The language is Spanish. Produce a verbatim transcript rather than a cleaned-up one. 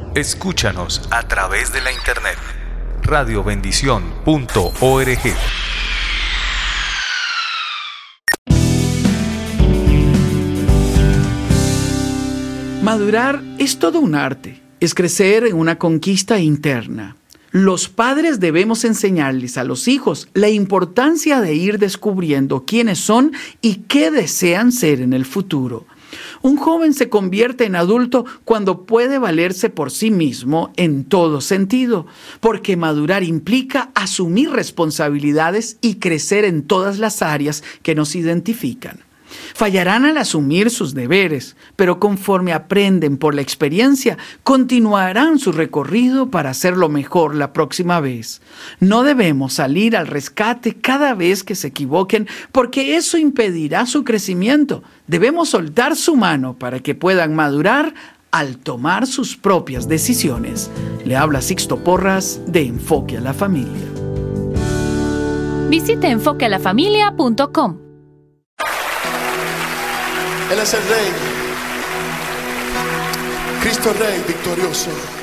Escúchanos a través de la internet. radio bendición punto org. Madurar es todo un arte, es crecer en una conquista interna. Los padres debemos enseñarles a los hijos la importancia de ir descubriendo quiénes son y qué desean ser en el futuro. Un joven se convierte en adulto cuando puede valerse por sí mismo en todo sentido, porque madurar implica asumir responsabilidades y crecer en todas las áreas que nos identifican. Fallarán al asumir sus deberes, pero conforme aprenden por la experiencia, continuarán su recorrido para hacerlo mejor la próxima vez. No debemos salir al rescate cada vez que se equivoquen, porque eso impedirá su crecimiento. Debemos soltar su mano para que puedan madurar al tomar sus propias decisiones. Le habla Sixto Porras de Enfoque a la Familia. Visite enfoque a la familia punto com. Él es el Rey, Cristo Rey victorioso.